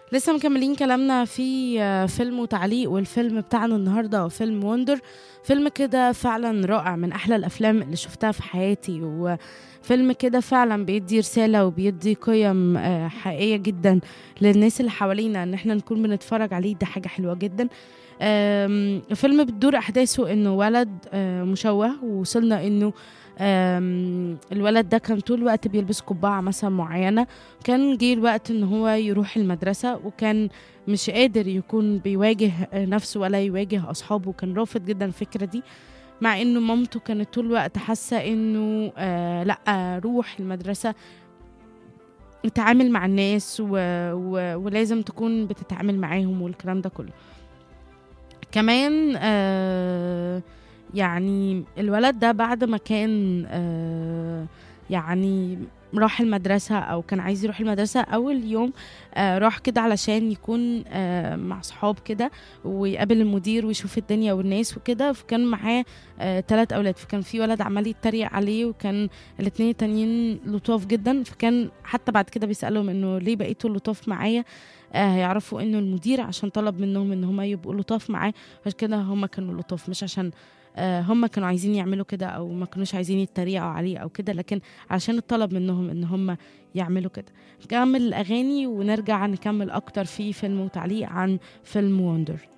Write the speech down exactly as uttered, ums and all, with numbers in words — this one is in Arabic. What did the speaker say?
لسه مكملين كلامنا في آه، فيلم وتعليق، والفيلم بتاعنا النهارده هو فيلم وندر. فيلم كده فعلا رائع، من احلى الافلام اللي شفتها في حياتي، وفيلم كده فعلا بيدي رسالة وبيدي قيم آه، حقيقية جدا للناس اللي حوالينا، ان احنا نكون بنتفرج عليه. ده حاجة حلوة جدا. آم، الفيلم بتدور احداثه انه ولد آه، مشوه، ووصلنا انه آم، الولد ده كان طول الوقت بيلبس قبعة مثلا معينة. كان جه الوقت ان هو يروح المدرسة، وكان مش قادر يكون بيواجه نفسه ولا يواجه اصحابه. كان رافض جدا الفكرة دي، مع انه مامته كانت طول الوقت حاسة انه آه لا، روح المدرسة، اتعامل مع الناس و... و... ولازم تكون بتتعامل معاهم والكلام ده كله. كمان آه يعني الولد ده بعد ما كان آه يعني راح المدرسة، أو كان عايز يروح المدرسة أول يوم. آه راح كده علشان يكون آه مع صحاب كده، ويقابل المدير ويشوف الدنيا والناس وكده. فكان معاه آه تلات أولاد، فكان في ولد عمال يتريق عليه، وكان الاتنين التانيين لطاف جدا. فكان حتى بعد كده بيسألهم إنه ليه بقيتوا لطاف معايا. آه هيعرفوا إنه المدير عشان طلب منهم إن هما يبقوا لطاف معاه، عشان كده هم كانوا لطاف، مش عشان آه هم كانوا عايزين يعملوا كده، او ما كانوش عايزين يتريقوا عليه او كده، لكن عشان الطلب منهم ان هم يعملوا كده. نكمل الاغاني ونرجع نكمل اكتر في فيلم وتعليق عن فيلم وندر.